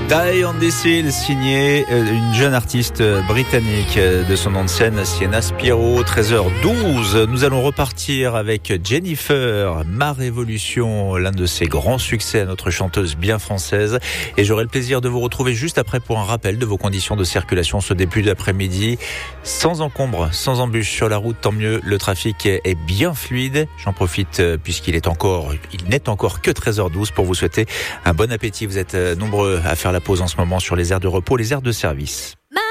Die on the Seal, signé une jeune artiste britannique de son nom de scène, Sienna Spiro. 13h12, nous allons repartir avec Jennifer, Ma Révolution, l'un de ses grands succès à notre chanteuse bien française. Et j'aurai le plaisir de vous retrouver juste après pour un rappel de vos conditions de circulation ce début d'après-midi. Sans encombre, sans embûches sur la route, tant mieux, le trafic est bien fluide. J'en profite puisqu'il n'est encore que 13h12 pour vous souhaiter un bon appétit. Vous êtes nombreux à faire la pause en ce moment sur les aires de repos, les aires de service.